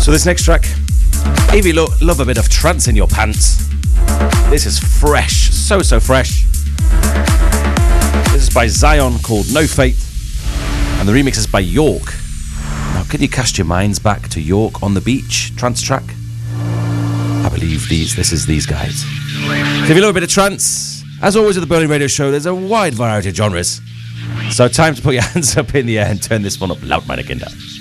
So this next track, if you love a bit of trance in your pants, this is fresh, so fresh. This is by Zion called No Faith, and the remix is by York. Now, can you cast your minds back to York on the beach, trance track? I believe this is these guys. So if you love a bit of trance, as always at the Berlin Radio Show, there's a wide variety of genres. So time to put your hands up in the air and turn this one up loud, Kinder.